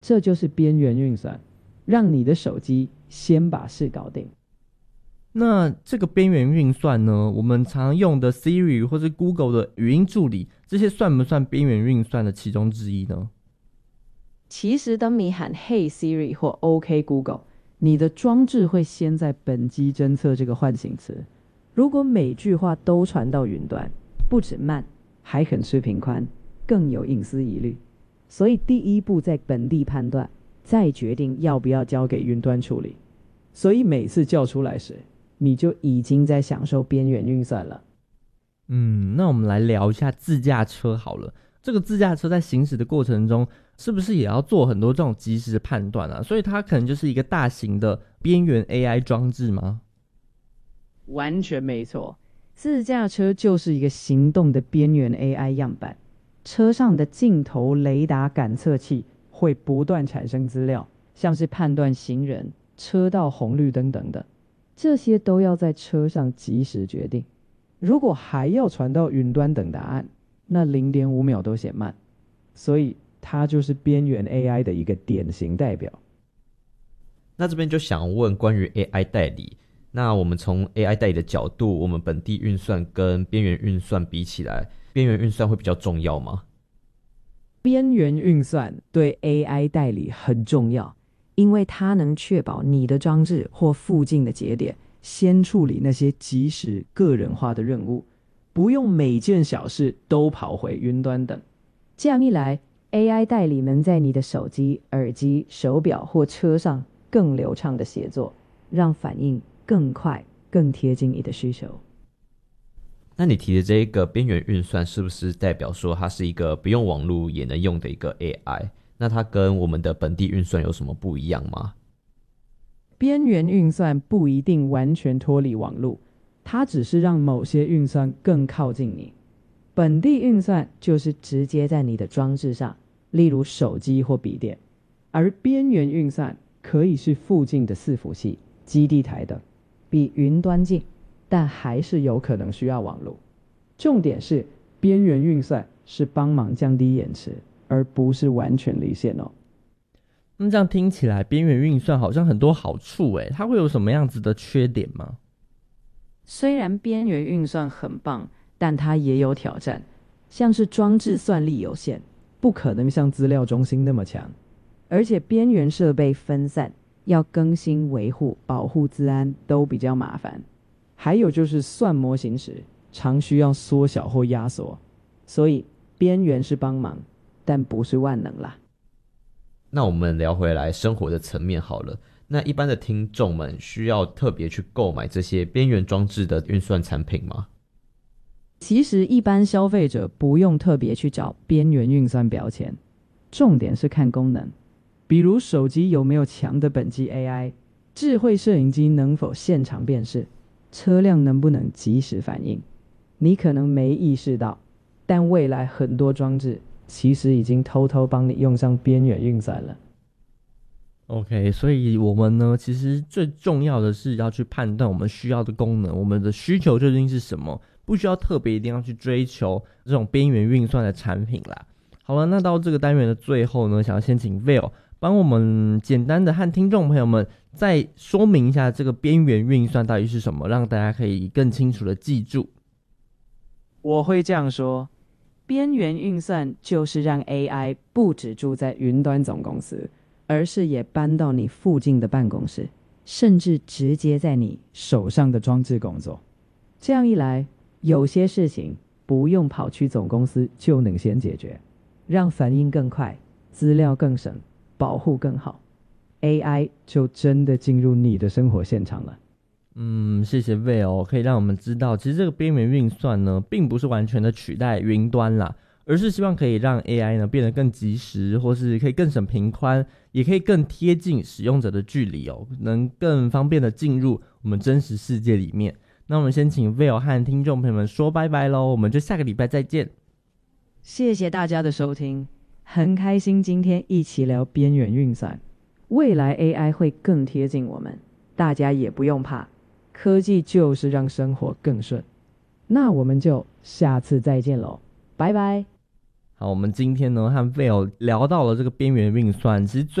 这就是边缘运算，让你的手机先把事搞定。 那这个边缘运算呢，我们常用的 Siri 或是 Google 的语音助理，这些算不算边缘运算的其中之一呢？ 其实当你喊 Hey Siri 或 OK Google，你的装置会先在本机侦测这个唤醒词。如果每句话都传到云端，不止慢，还很吃频宽，更有隐私疑虑。所以第一步在本地判断，再决定要不要交给云端处理。所以每次叫出来时，你就已经在享受边缘运算了。 那我们来聊一下自驾车好了。这个自驾车在行驶的过程中，是不是也要做很多这种即时的判断啊？所以它可能就是一个大型的边缘 AI 装置吗？ 完全没错，自驾车就是一个行动的边缘 AI 样板。车上的镜头、雷达、感测器会不断产生资料，像是判断行人、车道红绿灯等等，这些都要在车上及时决定。如果还要传到云端等答案，那0.5秒都嫌慢。所以它就是边缘 AI 的一个典型代表。 那这边就想问关于 AI 代理，那我们从 AI 代理的角度，我们本地运算跟边缘运算比起来，边缘运算会比较重要吗？ 边缘运算对 AI 代理很重要，因为它能确保你的装置或附近的节点先处理那些即时个人化的任务，不用每件小事都跑回云端等。这样一来， AI 代理能在你的手机、耳机、手表或车上更流畅的协作，让反应更快、更贴近你的需求。 那你提的这一个边缘运算，是不是代表说它是一个不用网络也能用的一个 AI？ 那它跟我们的本地运算有什么不一样吗？ 边缘运算不一定完全脱离网络，它只是让某些运算更靠近你。本地运算就是直接在你的装置上，例如手机或笔电，而边缘运算可以是附近的伺服器、基地台等，比云端近，但还是有可能需要网络。重点是，边缘运算是帮忙降低延迟，而不是完全离线哦。 那这样听起来，边缘运算好像很多好处诶，它会有什么样子的缺点吗？ 虽然边缘运算很棒，但它也有挑战，像是装置算力有限，不可能像资料中心那么强，而且边缘设备分散，要更新维护、保护资安都比较麻烦。还有就是算模型时常需要缩小或压缩，所以边缘是帮忙，但不是万能啦。 那我们聊回来生活的层面好了，那一般的听众们需要特别去购买这些边缘装置的运算产品吗？ 其实一般消费者不用特别去找边缘运算标签，重点是看功能，比如手机有没有强的本机 AI， 智慧摄影机能否现场辨识，车辆能不能及时反应。你可能没意识到，但未来很多装置其实已经偷偷帮你用上边缘运算了。 OK， 所以我们呢，其实最重要的是要去判断我们需要的功能，我们的需求究竟是什么，不需要特别一定要去追求这种边缘运算的产品啦。好了，那到这个单元的最后呢，想要先请 Vail 帮我们简单的和听众朋友们再说明一下这个边缘运算到底是什么，让大家可以更清楚的记住。 我会这样说，边缘运算就是让 AI 不只住在云端总公司，而是也搬到你附近的办公室，甚至直接在你手上的装置工作。这样一来，有些事情不用跑去总公司就能先解决，让反应更快，资料更省，保护更好， AI 就真的进入你的生活现场了。 谢谢 Vail 可以让我们知道，其实这个边缘运算呢，并不是完全的取代云端啦，而是希望可以让 AI 呢变得更及时，或是可以更省频宽，也可以更贴近使用者的距离哦，能更方便的进入我们真实世界里面。那我们先请 Vail 和听众朋友们说拜拜咯，我们就下个礼拜再见。 谢谢大家的收听，很开心今天一起聊边缘运算。未来 AI 会更贴近我们，大家也不用怕，科技就是让生活更顺。那我们就下次再见咯，拜拜。 好，我们今天呢和 Phil 聊到了这个边缘运算，其实